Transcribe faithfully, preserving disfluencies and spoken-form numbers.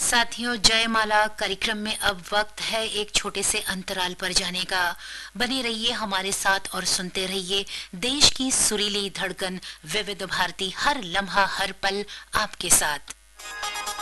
साथियों, जयमाला कार्यक्रम में अब वक्त है एक छोटे से अंतराल पर जाने का। बने रहिए हमारे साथ और सुनते रहिए देश की सुरीली धड़कन विविध भारती, हर लम्हा हर पल आपके साथ।